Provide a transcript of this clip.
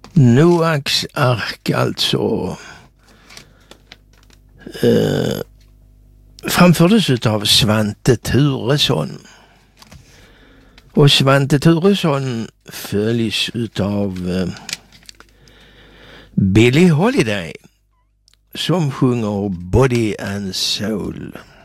Noaks ark alltså framfördes av Svante Thuresson. Och Svante Thuresson följs av Billie Holiday som sjunger Body and Soul.